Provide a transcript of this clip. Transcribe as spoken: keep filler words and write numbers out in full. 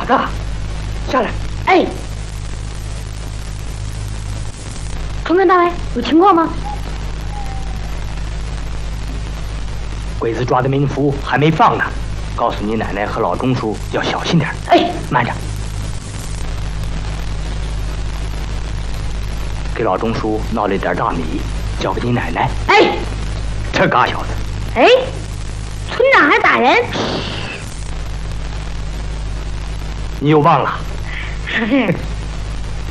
好的，下来。哎，中正大尉，有情况吗？ 鬼子抓的民夫还没放呢，告诉你奶奶和老钟叔要小心点。 哎， 慢着，给老钟叔闹了一点大米，交给你奶奶。 哎， 这嘎小子。 哎，村长还打人？ 你又忘了？